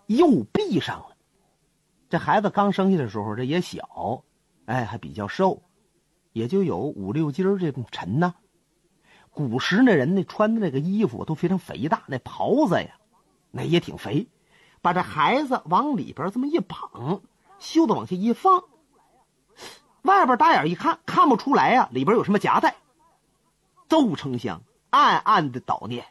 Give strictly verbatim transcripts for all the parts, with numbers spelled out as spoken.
右臂上了。这孩子刚生下的时候，这也小，哎，还比较瘦，也就有五六斤这种沉呐。古时那人那穿的那个衣服都非常肥大，那袍子呀，那也挺肥，把这孩子往里边这么一绑，袖子往下一放，外边打眼一看，看不出来呀、啊，里边有什么夹带。窦丞相暗暗的悼念：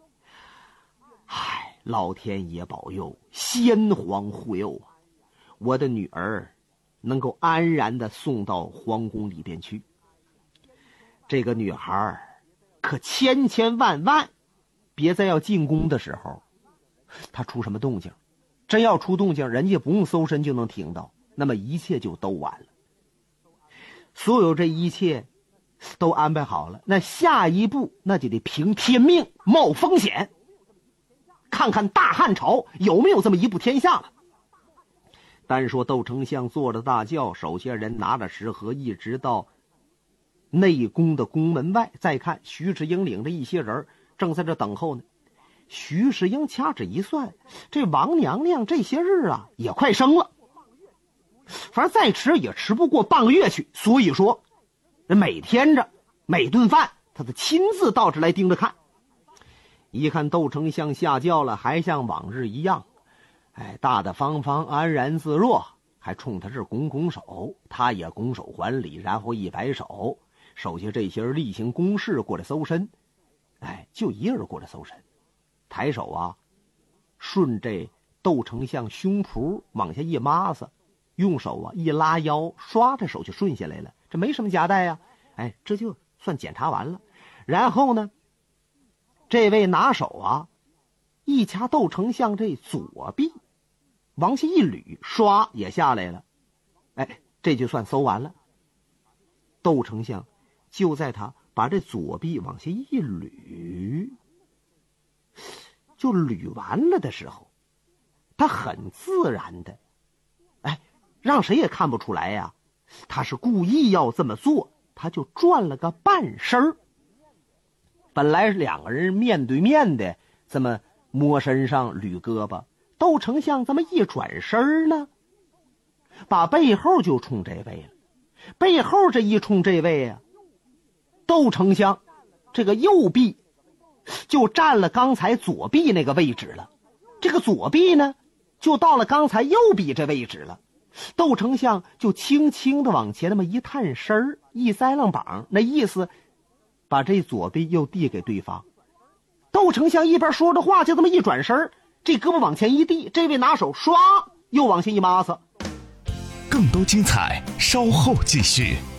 唉，老天爷保佑，先皇护佑啊！我的女儿能够安然的送到皇宫里边去。这个女孩可千千万万别在要进宫的时候她出什么动静，真要出动静，人家不用搜身就能听到，那么一切就都完了。所有这一切都安排好了，那下一步那就得凭天命冒风险，看看大汉朝有没有这么一步天下了。单说窦丞相坐着大轿，手下人拿着食盒，一直到内宫的宫门外，再看徐世英领着一些人正在这等候呢。徐世英掐指一算，这王娘娘这些日啊也快生了，反正再迟也迟不过半个月去，所以说每天着每顿饭他都亲自到这来盯着看。一看窦丞相下轿了，还像往日一样，哎，大大方方，安然自若，还冲他这拱拱手，他也拱手还礼，然后一摆手，手下这些人例行公事过来搜身。哎，就一人过来搜身，抬手啊，顺这窦丞相胸脯往下一抹子，用手啊一拉腰，刷着手就顺下来了，这没什么夹带呀、啊，哎，这就算检查完了。然后呢，这位拿手啊一掐窦丞相这左臂，往下一捋，刷也下来了，哎，这就算搜完了。窦丞相就在他把这左臂往下一捋，就捋完了的时候，他很自然的，哎，让谁也看不出来呀、啊，他是故意要这么做，他就转了个半身儿。本来两个人面对面的这么摸身上捋胳膊，窦丞相这么一转身呢，把背后就冲这位了。背后这一冲这位啊，窦丞相这个右臂就占了刚才左臂那个位置了，这个左臂呢就到了刚才右臂这位置了。窦丞相就轻轻的往前那么一探身，一栽楞膀，那意思把这左臂又递给对方。窦丞相一边说着话，就这么一转身，这胳膊往前一递，这位拿手唰又往前一抹子。 更多精彩稍后继续。